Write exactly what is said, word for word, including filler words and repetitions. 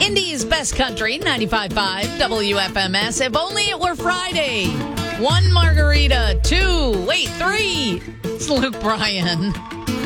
Indy's best country, ninety-five point five W F M S. If only it were Friday. One margarita, two, wait, three. It's Luke Bryan.